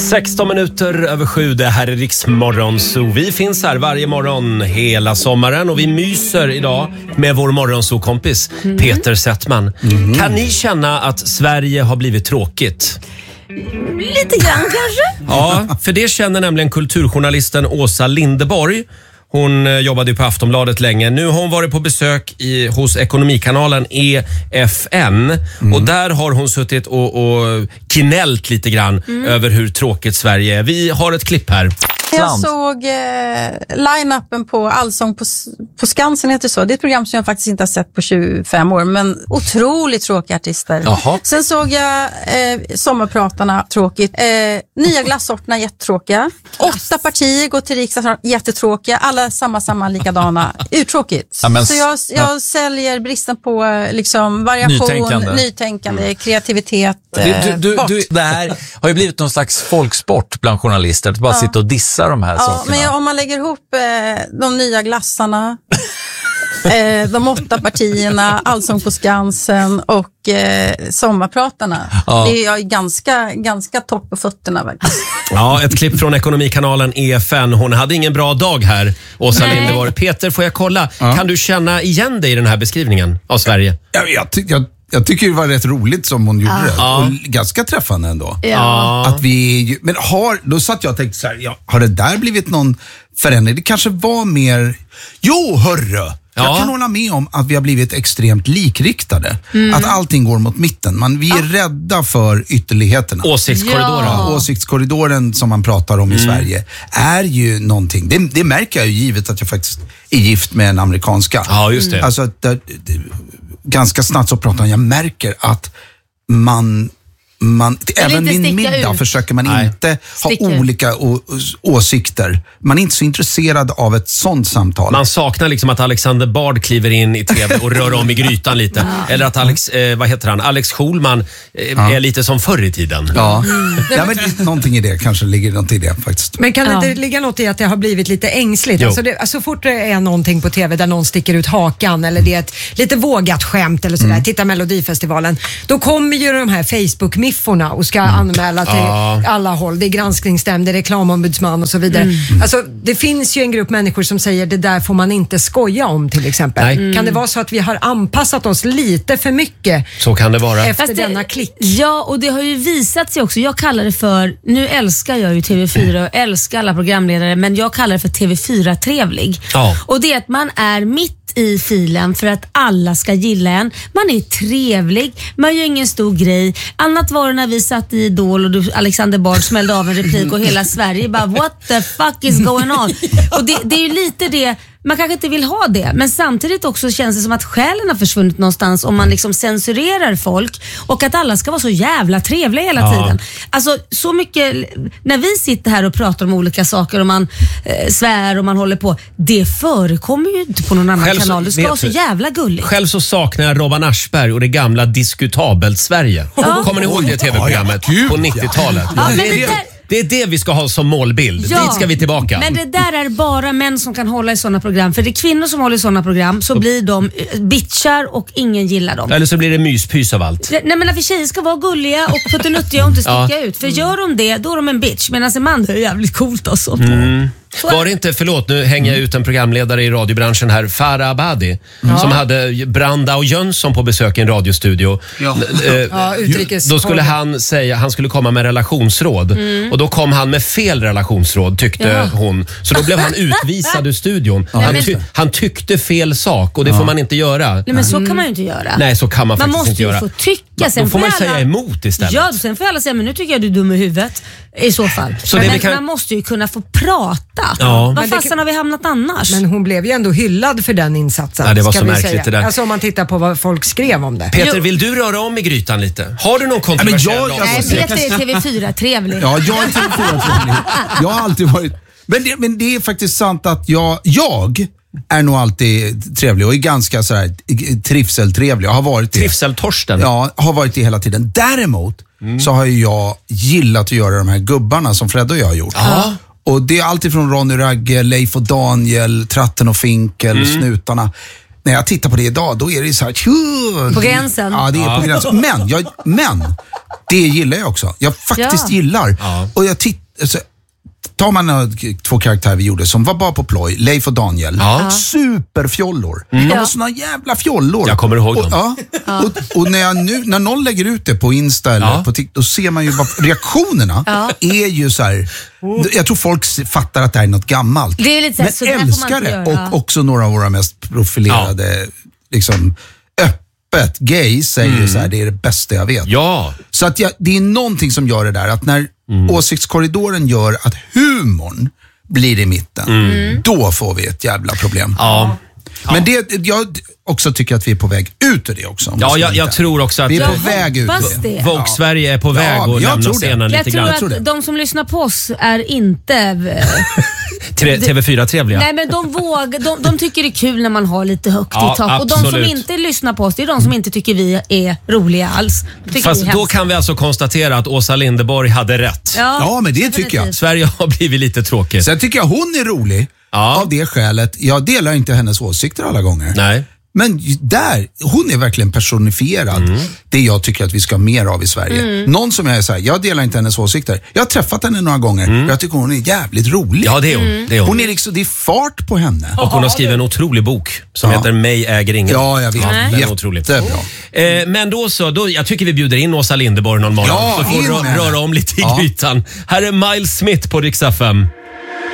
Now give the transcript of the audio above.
16 minuter över 7, det här är Riks Morgonzoo. Vi finns här varje morgon hela sommaren och vi myser idag med vår Morgonzoo-kompis Peter Settman. Kan ni känna att Sverige har blivit tråkigt? Lite grann kanske? Ja, för det känner nämligen kulturjournalisten Åsa Linderborg. Hon jobbade ju på Aftonbladet länge. Nu har hon varit på besök hos ekonomikanalen EFN. Och där har hon suttit och gnällt lite grann över hur tråkigt Sverige är. Vi har ett klipp här. Jag såg line-upen på Allsång på Skansen heter så. Det är ett program som jag faktiskt inte har sett på 25 år. Men otroligt tråkiga artister. Jaha. Sen såg jag Sommarpratarna, tråkigt. Nya glassorterna, jättetråkiga. 8 partier går till riksdagen, jättetråkiga. Alla samma likadana. Uttråkigt. Ja, men, så jag säljer bristen på liksom, variation, nytänkande kreativitet. Det här har ju blivit någon slags folksport bland journalister. Att bara sitta och dissa de här sakerna. Men om man lägger ihop de nya glassarna, de 8 partierna, Allsång på Skansen och Sommarpratarna. Det är ganska torrt på fötterna faktiskt. Ja, ett klipp från ekonomikanalen EFN. Hon hade ingen bra dag här, Åsa Linderborg. Peter, får jag kolla? Kan du känna igen dig i den här beskrivningen av Sverige? Jag tycker det var rätt roligt som hon gjorde det. Och ganska träffande ändå. Att då satt jag och tänkte så här, har det där blivit någon förändring? Det kanske var mer... Jo, hörru! Jag kan hålla med om att vi har blivit extremt likriktade. Att allting går mot mitten. Vi är rädda för ytterligheterna. Åsiktskorridoren. Åsiktskorridoren som man pratar om i Sverige är ju någonting. Det märker jag ju givet att jag faktiskt är gift med en amerikanska. Ja, just det. Alltså ganska snabbt så pratar jag märker att man även vid middag försöker man inte ha olika åsikter. Man är inte så intresserad av ett sånt samtal. Man saknar liksom att Alexander Bard kliver in i tv och rör om i grytan lite. Eller att Alex Schulman är lite som förr i tiden. Men någonting i det, kanske ligger något i det faktiskt. Men kan det inte ligga något i att det har blivit lite ängsligt? Alltså så fort det är någonting på tv där någon sticker ut hakan eller det är ett lite vågat skämt eller sådär, titta Melodifestivalen, då kommer ju de här Facebook-mifforna och ska anmäla till alla håll. Det är granskningsnämnd, det är reklamombudsman och så vidare. Alltså, det finns ju en grupp människor som säger det där får man inte skoja om till exempel. Kan det vara så att vi har anpassat oss lite för mycket? Så kan det vara. Efter denna klick. Ja, och det har ju visat sig också. Jag kallar det för, nu älskar jag ju TV4 och älskar alla programledare, men jag kallar det för TV4-trevlig. Och det är att man är mitt i filen för att alla ska gilla en. Man är trevlig, man gör ingen stor grej. Annat var det när vi satt i Idol och Alexander Bard smällde av en replik och hela Sverige bara, what the fuck is going on? Och det är ju lite det, man kanske inte vill ha det, men samtidigt också känns det som att själen har försvunnit någonstans om man liksom censurerar folk och att alla ska vara så jävla trevliga hela tiden. Alltså så mycket, när vi sitter här och pratar om olika saker och man svär och man håller på, det förekommer ju inte på någon annan kanal. Det ska vara så jävla gulligt. Själv så saknar jag Robban Aschberg och det gamla Diskutabelt Sverige. Kommer ni ihåg det tv-programmet på 90-talet? Det är det vi ska ha som målbild. Dit ska vi tillbaka. Men det där är bara män som kan hålla i sådana program. För det är kvinnor som håller i sådana program, så blir de bitchar och ingen gillar dem. Eller så blir det myspys av allt. Nej, men för tjejer ska vara gulliga och puttenuttiga och inte sticka ut. För gör de det, då är de en bitch. Medan en man är jävligt coolt alltså. Var det inte, förlåt, nu hänger jag ut en programledare i radiobranschen här, Farah Abadi, som hade Branda och Jönsson på besök i en radiostudio. Då skulle han skulle komma med relationsråd. Och då kom han med fel relationsråd, tyckte hon. Så då blev han utvisad ur studion. Han tyckte fel sak och det får man inte göra. Nej, men så kan man ju inte göra. Nej, så kan man faktiskt inte göra. Man måste ju få tycka. Sen då får man säga emot istället. Ja, sen får alla säga, men nu tycker jag du är dum i huvudet. I så fall. Så man måste ju kunna få prata. Vad fasen har vi hamnat annars? Men hon blev ju ändå hyllad för den insatsen. Ja, det var så märkligt det där. Alltså om man tittar på vad folk skrev om det. Peter, vill du röra om i grytan lite? Har du någon kontroversiell Nej, Peter är TV4-trevlig. Ja, jag är TV4-trevlig. Jag har alltid varit... Men det är faktiskt sant att jag är nog alltid trevlig och är ganska sådär trivseltrevlig. Jag har varit det. Trivseltorsten? Ja, har varit det hela tiden. Däremot så har ju jag gillat att göra de här gubbarna som Fred och jag har gjort. Och det är alltid från Ronny Ragge, Leif och Daniel, Tratten och Finkel, Snutarna. när jag tittar på det idag, då är det så här... På gränsen. Ja, det är på gränsen. Men det gillar jag också. Jag faktiskt gillar. Ja. Och jag tar man 2 karaktärer vi gjorde som var bara på ploj, Leif och Daniel. Ja. Superfjollor. De var såna jävla fjollor. Jag kommer ihåg dem. Och när någon lägger ut det på Insta eller på TikTok, då ser man ju reaktionerna är ju så här. Jag tror folk fattar att det här är något gammalt. Det är lite men så älskar det. Och också några av våra mest profilerade liksom öppet gay säger ju så här, det är det bästa jag vet. Ja. Så att det är någonting som gör det där, att när åsiktskorridoren gör att humorn blir i mitten, då får vi ett jävla problem. Ja. Men jag också tycker att vi är på väg ut ur det också. Ja, jag tror också att vi är på väg ut ur det. Vogue Sverige är på väg att lämna scenen lite grann. Jag tror att de som lyssnar på oss är inte... TV4-trevliga. Nej, men de tycker det är kul när man har lite högt i tak. Absolut. Och de som inte lyssnar på oss, det är de som inte tycker vi är roliga alls. Fast då kan vi alltså konstatera att Åsa Linderborg hade rätt. Ja, men det tycker jag. Sverige har blivit lite tråkigt. Sen tycker jag hon är rolig. Av det skälet. Jag delar inte hennes åsikter alla gånger. Nej. Men hon är verkligen personifierad. Det jag tycker att vi ska ha mer av i Sverige. Någon som jag är så här, jag delar inte hennes åsikter. Jag har träffat henne några gånger. Jag tycker hon är jävligt rolig. Ja, det är hon. Det är hon är liksom, det är fart på henne. Och hon har skrivit en otrolig bok som heter Mig äger ingen. Ja, jag vet. Den är otrolig. Men då jag tycker vi bjuder in Åsa Linderborg någon morgon. Så får röra om lite i grytan. Här är Miles Smith på Rix FM.